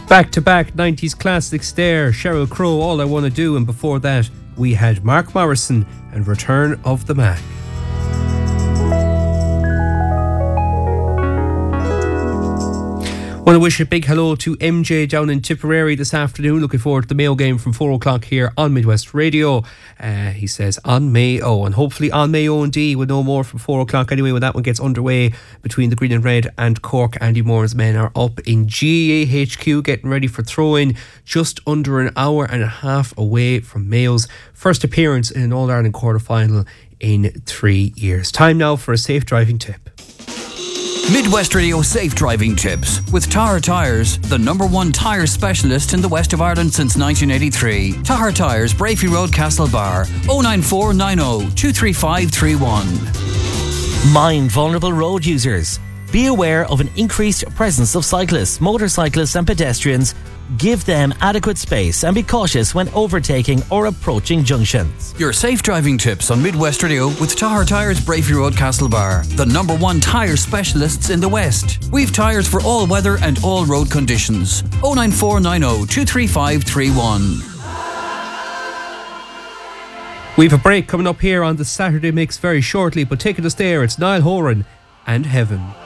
Back-to-back 90s classics there. Sheryl Crow, All I Wanna Do, and before that we had Mark Morrison and Return of the Mac. Want to wish a big hello to MJ down in Tipperary this afternoon. Looking forward to the Mayo game from 4 o'clock here on Midwest Radio. He says on Mayo, and hopefully on Mayo and D. We'll know more from 4 o'clock anyway when that one gets underway between the Green and Red and Cork. Andy Moore's men are up in GAHQ getting ready for throw-in, just under an hour and a half away from Mayo's first appearance in an All-Ireland quarter-final in 3 years. Time now for a safe driving tip. Midwest Radio Safe Driving Tips with Tahar Tyres, the #1 tyre specialist in the west of Ireland since 1983. Tahar Tyres, Brafey Road, Castlebar, 09490 23531. Mind vulnerable road users. Be aware of an increased presence of cyclists, motorcyclists and pedestrians. Give them adequate space and be cautious when overtaking or approaching junctions. Your safe driving tips on Midwest Radio with Tahar Tyres, Brafey Road, Castlebar, the #1 tyre specialists in the West. We've tyres for all weather and all road conditions. 09490 23531. We've a break coming up here on the Saturday Mix very shortly, but taking us there, it's Niall Horan and Heaven.